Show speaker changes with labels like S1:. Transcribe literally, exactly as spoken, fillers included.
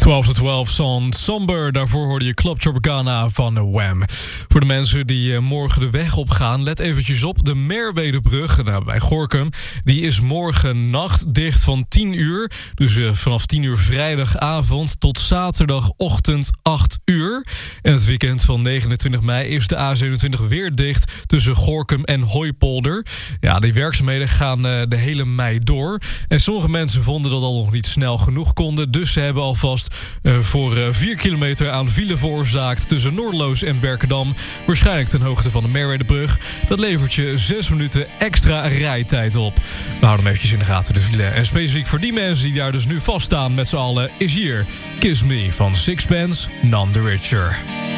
S1: twaalf tot twaalf, Son Somber. Daarvoor hoorde je Club Tropicana van Wham. Voor de mensen die uh, morgen de weg op gaan, let eventjes op. De Merwedebrug nou, bij Gorinchem, die is morgen nacht dicht van tien uur. Dus uh, vanaf tien uur vrijdagavond tot zaterdagochtend acht uur. En het weekend van negenentwintig mei is de A zevenentwintig weer dicht tussen Gorinchem en Hooipolder. Ja, die werkzaamheden gaan uh, de hele mei door. En sommige mensen vonden dat al nog niet snel genoeg konden. Dus ze hebben alvast Uh, voor uh, vier kilometer aan file veroorzaakt tussen Noorderloos en Berkendam. Waarschijnlijk ten hoogte van de Merwedebrug. Dat levert je zes minuten extra rijtijd op. We houden hem eventjes in de gaten, de file. En specifiek voor die mensen die daar dus nu vaststaan met z'n allen is hier Kiss Me van Sixpence, None the Richer.